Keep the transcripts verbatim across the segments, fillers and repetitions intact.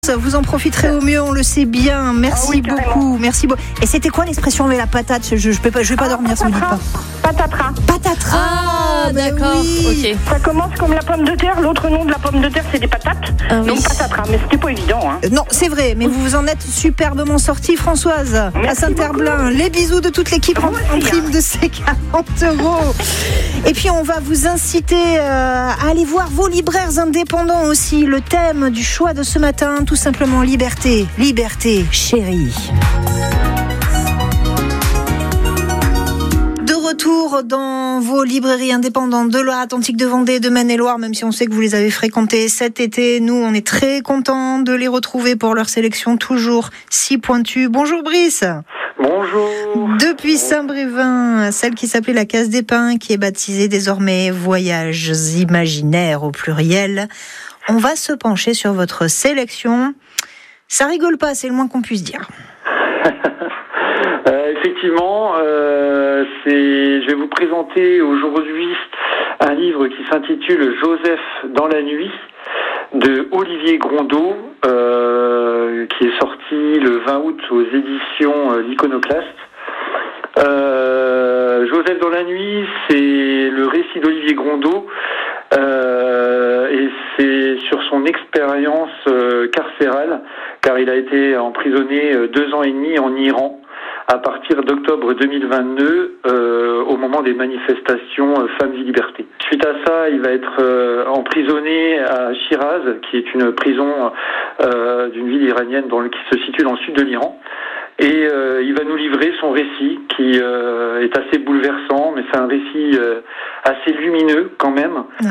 Vous en profiterez au mieux, on le sait bien. Merci ah oui, beaucoup, merci beaucoup. Et c'était quoi l'expression avec la patate? Je je, je, peux pas, je vais pas ah, dormir si vous ne dites pas. Patatras. Patatras. Ah, bah d'accord. Oui. Ok. Ça commence comme la pomme de terre. L'autre nom de la pomme de terre, c'est des patates. Ah, donc oui. Patatras. Mais c'était pas évident. Hein. Euh, non, c'est vrai. Mais vous vous en êtes superbement sortie, Françoise. Merci à Saint-Herblain. Les bisous de toute l'équipe en, en prime de ces quarante euros. Et puis on va vous inciter euh, à aller voir vos libraires indépendants aussi. Le thème du choix de ce matin, tout simplement liberté, liberté, chérie. De retour dans vos librairies indépendantes de Loire-Atlantique, de Vendée, de Maine-et-Loire, même si on sait que vous les avez fréquentées cet été. Nous, on est très contents de les retrouver pour leur sélection toujours si pointue. Bonjour Brice. Bonjour. Depuis Saint-Brévin, celle qui s'appelait la Case des Pins, qui est baptisée désormais Voyages imaginaires au pluriel. On va se pencher sur votre sélection. Ça rigole pas, c'est le moins qu'on puisse dire. euh, effectivement, euh, c'est, je vais vous présenter aujourd'hui un livre qui s'intitule Joseph dans la nuit de Olivier Grondeau, euh, qui est sorti le vingt août aux éditions euh, L'Iconoclaste. Euh, Joseph dans la nuit, c'est le récit d'Olivier Grondeau, euh, et c'est sur son expérience euh, carcérale, car il a été emprisonné euh, deux ans et demi en Iran à partir d'octobre deux mille vingt-deux, euh, au moment des manifestations euh, Femmes et Libertés. Suite à ça, il va être euh, emprisonné à Shiraz, qui est une prison euh, d'une ville iranienne dans le, qui se situe dans le sud de l'Iran. Et euh, il va nous livrer son récit qui euh, est assez bouleversant, mais c'est un récit euh, assez lumineux quand même. Ouais.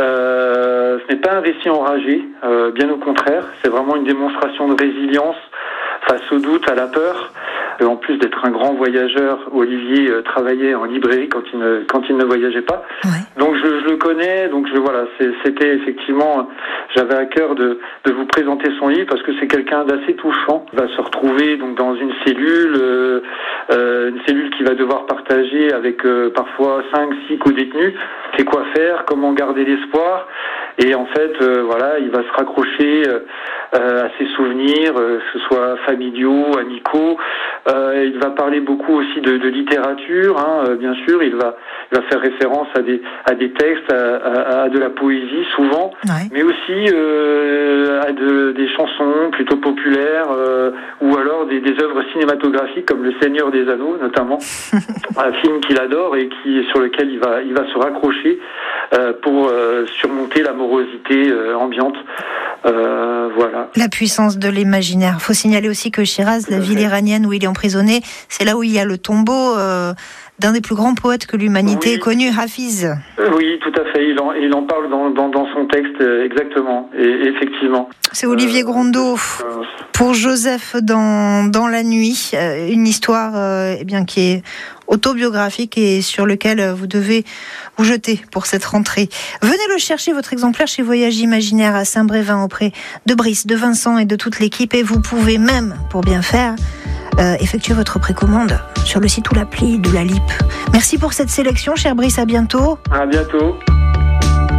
Euh, ce n'est pas un récit enragé, euh, bien au contraire, c'est vraiment une démonstration de résilience face au doute, à la peur. Et en plus d'être un grand voyageur, Olivier euh, travaillait en librairie quand il ne, quand il ne voyageait pas. Ouais. Donc je, je le connais, donc je, voilà, c'est, c'était effectivement, j'avais à cœur de, de vous présenter son livre parce que c'est quelqu'un d'assez touchant. Il va se retrouver donc dans une cellule, euh, euh, une cellule qu'il va devoir partager avec euh, parfois cinq, six co-détenus. C'est quoi faire, comment garder l'espoir. Et en fait, euh, voilà, il va se raccrocher euh, à ses souvenirs, euh, que ce soit familiaux, amicaux. Euh, il va parler beaucoup aussi de, de littérature, hein, euh, bien sûr. Il va, il va faire référence à des, à des textes, à, à, à de la poésie souvent, ouais. Mais aussi euh, à de, des chansons plutôt populaires, euh, ou alors des, des œuvres cinématographiques comme Le Seigneur des Anneaux, notamment, un film qu'il adore et qui sur lequel il va, il va se raccrocher euh, pour euh, surmonter la morosité euh, ambiante. Euh, voilà. La puissance de l'imaginaire. Il faut signaler aussi que Shiraz, la ville iranienne où il est emprisonné, c'est là où il y a le tombeau euh, d'un des plus grands poètes que l'humanité ait oui. connu, Hafiz. Euh, oui, tout à fait. Il en, il en parle dans, dans, dans son texte, euh, exactement. Et, effectivement. C'est Olivier euh, Grondeau euh, pour Joseph dans, dans la nuit. Euh, une histoire euh, eh bien, qui est autobiographique et sur lequel vous devez vous jeter pour cette rentrée. Venez le chercher, votre exemplaire, chez Voyage Imaginaire à Saint-Brévin, auprès de Brice, de Vincent et de toute l'équipe. Et vous pouvez même, pour bien faire, euh, effectuer votre précommande sur le site ou l'appli de la L I P. Merci pour cette sélection, cher Brice, à bientôt. À bientôt.